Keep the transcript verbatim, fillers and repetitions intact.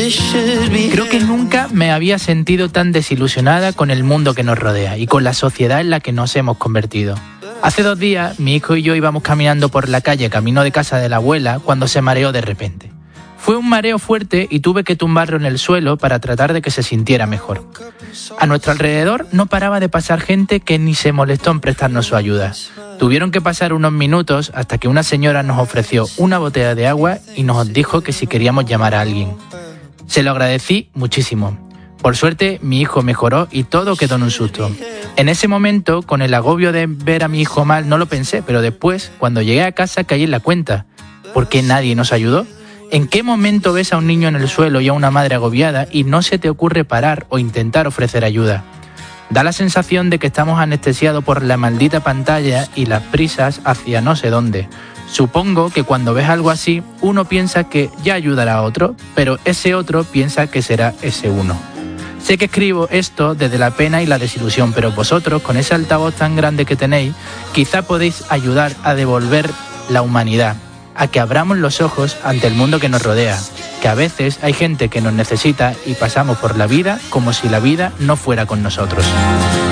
Creo que nunca me había sentido tan desilusionada con el mundo que nos rodea y con la sociedad en la que nos hemos convertido. Hace dos días, mi hijo y yo íbamos caminando por la calle camino de casa de la abuela cuando se mareó de repente. Fue un mareo fuerte y tuve que tumbarlo en el suelo para tratar de que se sintiera mejor. A nuestro alrededor no paraba de pasar gente que ni se molestó en prestarnos su ayuda. Tuvieron que pasar unos minutos hasta que una señora nos ofreció una botella de agua y nos dijo que si queríamos llamar a alguien. Se lo agradecí muchísimo. Por suerte, mi hijo mejoró y todo quedó en un susto. En ese momento, con el agobio de ver a mi hijo mal, no lo pensé, pero después, cuando llegué a casa, caí en la cuenta. ¿Por qué nadie nos ayudó? ¿En qué momento ves a un niño en el suelo y a una madre agobiada y no se te ocurre parar o intentar ofrecer ayuda? Da la sensación de que estamos anestesiados por la maldita pantalla y las prisas hacia no sé dónde. Supongo que cuando ves algo así, uno piensa que ya ayudará a otro, pero ese otro piensa que será ese uno. Sé que escribo esto desde la pena y la desilusión, pero vosotros, con ese altavoz tan grande que tenéis, quizá podéis ayudar a devolver la humanidad, a que abramos los ojos ante el mundo que nos rodea, que a veces hay gente que nos necesita y pasamos por la vida como si la vida no fuera con nosotros.